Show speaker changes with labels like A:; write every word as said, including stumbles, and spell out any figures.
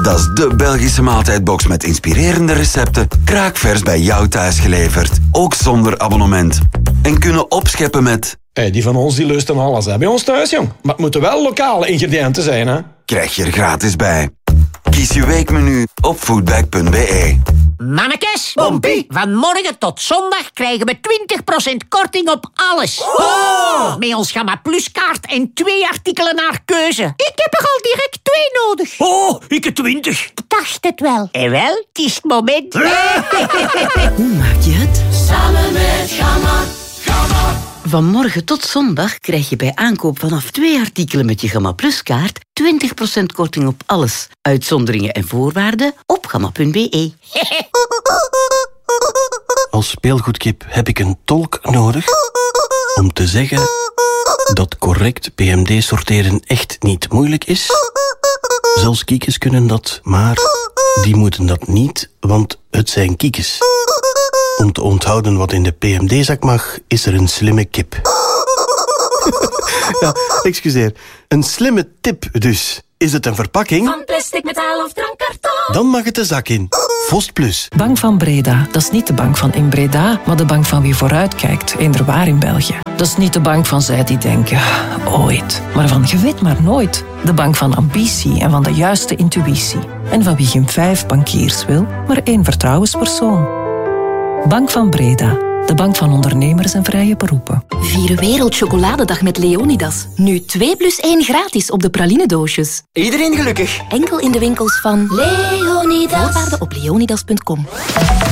A: Dat is de Belgische maaltijdbox met inspirerende recepten, kraakvers bij jou thuis geleverd. Ook zonder abonnement. En kunnen opscheppen met...
B: Hey, die van ons die lusten alles hè, bij ons thuis, jong. Maar het moeten wel lokale ingrediënten zijn, hè.
A: Krijg je er gratis bij. Kies je weekmenu op foodbag punt b e.
C: Mannekes,
D: Pompie.
C: van morgen tot zondag krijgen we twintig procent korting op alles.
D: Oh!
C: Met ons Gamma Plus kaart en twee artikelen naar keuze. Ik heb er al direct twee nodig.
D: Oh, ik heb twintig.
C: Ik dacht het wel. En wel, het is het moment.
E: Hoe maak je het?
F: Samen met Gamma. Gamma.
E: Van morgen tot zondag krijg je bij aankoop vanaf twee artikelen met je Gamma Plus kaart twintig procent korting op alles. Uitzonderingen en voorwaarden op gamma punt b e.
G: Als speelgoedkip heb ik een tolk nodig om te zeggen dat correct P M D-sorteren echt niet moeilijk is. Zelfs kiekes kunnen dat, maar die moeten dat niet, want het zijn kiekes. Om te onthouden wat in de P M D-zak mag, is er een slimme kip. Ja, excuseer. Een slimme tip dus. Is het een verpakking?
F: Van plastic, metaal of drankkarton.
G: Dan mag het de zak in. Vost Plus.
H: Bank van Breda, dat is niet de bank van in Breda, maar de bank van wie vooruitkijkt, eender waar in België. Dat is niet de bank van zij die denken, ooit, maar van je weet maar nooit. De bank van ambitie en van de juiste intuïtie. En van wie geen vijf bankiers wil, maar één vertrouwenspersoon. Bank van Breda, de bank van ondernemers en vrije beroepen.
I: Vier Wereldchocoladedag met Leonidas. Nu twee plus één gratis op de pralinedoosjes.
D: Iedereen gelukkig.
I: Enkel in de winkels van Leonidas. Voorwaarden op leonidas punt com.